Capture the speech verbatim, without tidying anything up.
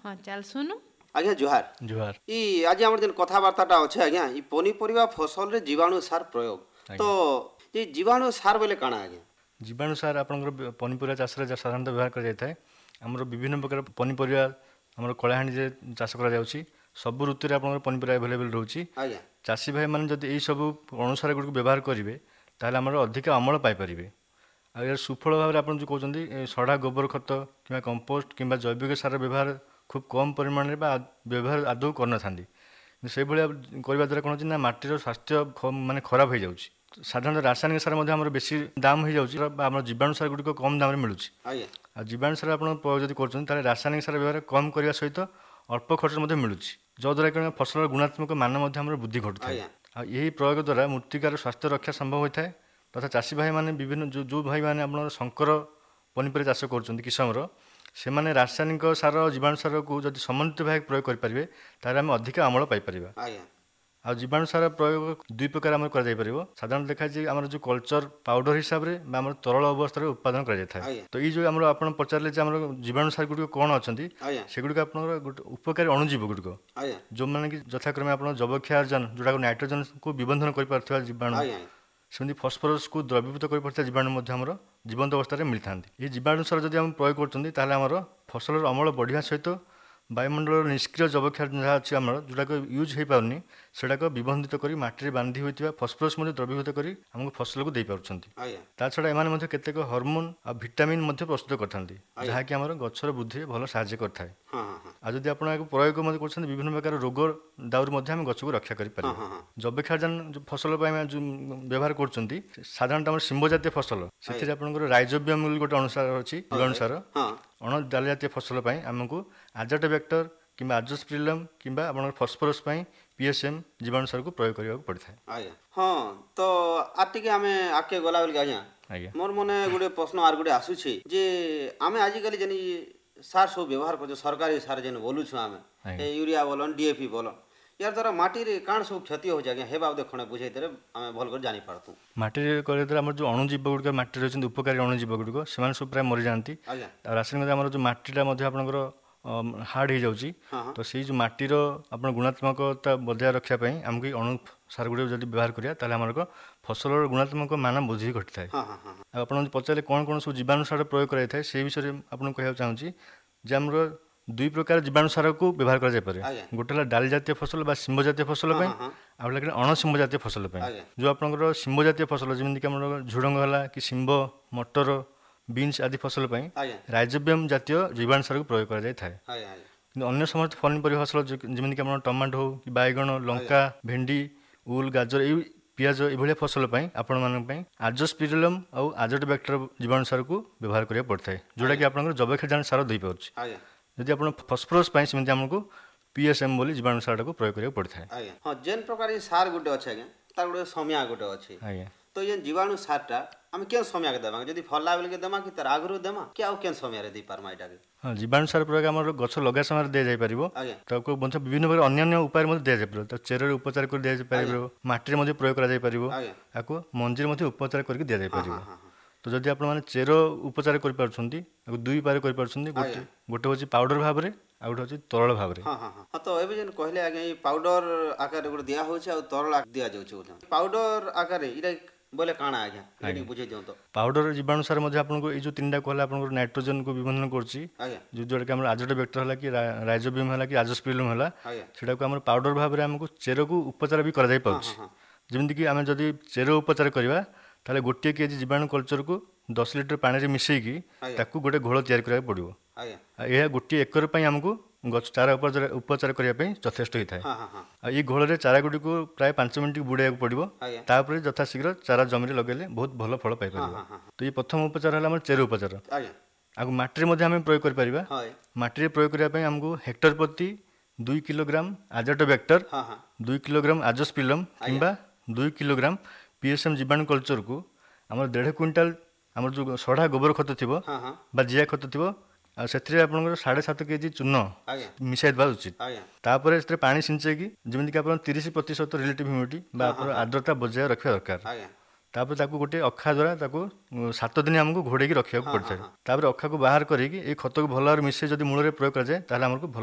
हाँ चल सुनु आज्ञा जुहार जुहार ई आज आम जेन कथबार्ता अच्छे आज्ञा ई पनीपरिया फसल रे जीवाणु सार प्रयोग तो ये जीवाणु सार बोले काଣା आज्ञा जीवाणु सार आपनकर पनीपरिया चाष रे साधारणतः व्यवहार कर जाय आमर विभिन्न प्रकार पनीपरिया आमर कलाहांडी जे चाष करा जाउची सब ऋतु रे आपनकर पनीपरिया अवेलेबल रहउची आज्ञा चाषी भाई माने जदि एई सब अनुसार गुड व्यवहार करिवे ताले हमर अधिक अमल पाई परिवे आ यार सुफल भाव आपन जो कहउचंदी सड़ा गोबर खत किबा कंपोस्ट किबा जैविक सार व्यवहार खूब कम परिमाण रे बा व्यवहार आदौ करना थांदी से भलिया करबा द्वारा कोन ना माटीर स्वास्थ्य माने खराब हो जाउची साधारण रासायनिक सार मध्य हमर बेसी दाम हो जाउची हमर जीवाणु सार गुडी को कम दाम रे मिलुची आज्ञा आ जीवाणु सार आपन प्रयोग जदि करचन ताले रासायनिक सार व्यवहार कम करिया सहित अल्प खर्च मध्य मिलुची जो द्वारा कि फसल गुणात्मक मान मध्य हमर बुद्धि घटुଥାଏ आ यही प्रयोग द्वारा मूर्तिकार स्वास्थ्य रक्षा संभव होइଥାଏ तथा चाषी भाई माने विभिन्न जो जो भाई माने आपन संकर पनीपरिया चाष करचन किसमर से माने रासायनिक सार जीवाणु सार को जदि समन्वित भाव प्रयोग कर पारिबे तारे हम अधिक अमल पाई परिबा आज्ञा आ जीवाणु सार प्रयोग दुई प्रकार आम कर साधारण देखा जाए आम जो कल्चर पाउडर हिसाब से आम तरल अवस्था उत्पादन कर तो ये जो आप पचारे जीवाणु सार गुड़िक कौन अच्छा सेगुड़ी आप उपकारी अणुजीव गुड़िक जो मैंने कि यथाक्रमे आप जबक्षार्जन जोटा नाइट्रोजन को विबंधन कर जीवाणु सेमती फस्फरस को द्रवीभूत कर जीवाणु जीवंत अवस्था मिलता ये जीवाणु सार जब आम प्रयोग कर फसल अमल बढ़िया सहित वायुमंडल निष्क्रिय जबक्षार जहाँ अच्छी आम जोटाक यूज हो पारनी सेटाक विबंधित कर माटी बांधी होता फस्फरस द्रवीभूत कर आमको फसल को दे पार्टी छड़ा एम केतेक हर्मोन आ भिटामिन प्रस्तुत करते जहाँकि आम गचर वृद्धि भल साहाय्य करए आ जदि आप प्रयोग कर विभिन्न प्रकार रोग दाउर आम गच को रक्षा कर जबक्षारजन फसल व्यवहार कर साधारणतः शिंब जातीय फसल से राइजोबियम गोटे अनुसार अच्छी अनुसार अण डाल जातीय फसल आमको आजट वेक्टर कि आजोस्पिरिलम कि फस्फरस पीएसएम जीवाणु सार को प्रयोग करने पड़ता है। हाँ तो आटिके आमे आके गला बेल आज्ञा मोर मने गोटे प्रश्न आर गोटे आसुछि जे आमे आजिकली जेनी सार सब व्यवहार कर सरकारी सार जेन बोलुछु आमे यूरिया बोलन डीएपी बोलन यार द्वारा माटी रे काण सब क्षति हो जाए हे बाबद खणे बुझाई देरे आमे भल कर जानि पारतु माटी रे करे द्वारा हमर जो अणुजीव गुड माटी रहछन उपकारी अणुजीव गुड सेमान सब प्राय मरि जानती आ रासायनिक हमर जो माटीटा मध्ये आपनकर हार्ड हो जाउची तो से जो माटीर आपण गुणात्मकता बजाय रखा पाई हमको अणु सार गुड जब व्यवहार करिया ताले हमर फसल गुणात्मक मान बुद्धि घटता है आपन पचारे कौन कौन सब जीवाणु सार प्रयोग कराई थाए से विषय आपन कहया चाहूची जे हमर दुई प्रकार जीवाणु सार को व्यवहार करा जाय पारे गोटे डाल जातीय फसल बा शिंब जातीय फसल पई आ लगे अण शिंब जातीय फसल पई जो आपनकर शिंब जातीय फसल जेमि कि हमर झुडंग हला कि शिंब मटर बीन्स आदि फसल राइजोबियम जातीय जीवाणु सार को प्रयोग करा जाय थाए किंतु अन्य समस्त पनीपरिया फसल जेमि कि हमर टमाटो हो कि बैगण लंका भेंडी उल गाजर ए पियाज ये फसल आपण मान आजोस्पिरिलम और आजोट बैक्टर जीवाणु सार को व्यवहार करा पड़ता है जोटा कि आप जबक्षारजन सार दे पार्टी जदि आप फस्फरस सेमती आमको पीएसएम बोली जीवाणु सार को प्रयोग करा पड़ता है। हाँ जेन प्रकार सार गोटे अच्छे आज्ञा तार गोटे समय गोटे अच्छे तो ये जीवाणु सारटा आम के समय के देमा जदि फलला बेल के देमा कि तार आगरु देमा कि आउ केन समय रे दे पारमा एटा के हाँ जीवाणु सार प्रयोग आम गछ लगा समय दे जाय परिबो ताको बंध विभिन्न प्रकार अन्य उपाय मध्ये दे जाय परिबो तो चेर उपचार कर दे जाय परिबो माटी रे मध्ये प्रयोग करा जाय परिबो आको मंजी रे मध्ये उपचार करके दे जाय परिबो तो जदि आप माने चेर उपचार कर पारछंती दुई पारे कर पारछंती गोटे गोटे होची पाउडर भाव रे आ गोटे होची तरल भाव रे। हां हां हां तो एबे जन कहले आगे ई पाउडर आकार रे गोटे दिया होची आ तरल आकार दिया जाउची पाउडर आकार रे इरा बोले काना आज्ञा एनी बुझे दियो तो पाउडर जीवाणु सार मध्ये आपन को ए जो तीनटा कहला आपन को नाइट्रोजन को विबंधन करची जो जोड़ के हमर आजोट वेक्टर हला कि राइजोबियम हला कि आजोस्पिरिलम हला सेटा को हमर पाउडर भाव रे हमको चेर को उपचार भी करा जाय पाउची जेमि कि आमे जदी चेर उपचार करबा ताले गोटे केजी जीवाणु कल्चर को दस लिटर पानी रे मिसेकी ताकू गोटे घोल तैयार करा पड़िबो यह गोटे एकर पई हमको गछ चारा उपचार उपचार करिया पई यथेष्ट होता है ये घोल रे चारा गुडी को प्राय पाँच मिनिट बुड़ाया पड़िबो तापर यथा शीघ्र चारा जमी लगेले बहुत भल फल पाई परिबो तो ये प्रथम उपचार हला हमर चेर उपचार आगु माटी रे मध्ये हम प्रयोग कर परिबा माटी रे प्रयोग करिया पई हमको हेक्टर प्रति दुई किलोग्राम आजोट वेक्टर दुई किलोग्राम आजोस्पिरिलम किंबा दुई किलोग्राम पीएसएम जीवाणु कल्चर को हमर डेढ़ क्विंटाल हमर जो सड़ा गोबर खत थिबो बा जिया खत थिबो से आप साढ़े सात केजी चून मिसाई देवा उचित तापर से पानी सिंचे कि जमी कि आप तीस प्रतिशत रिलेटिव ह्यूमिडिटी आर्द्रता बजाय रखा दरकार तापर ताकू गोटे अखा द्वारा ताकू सात दिन आमको घोड़े रखा पड़ता है तापर अखा को बाहर करी खत को भल मिसे जब मूल प्रयोग कराए ताहले हमको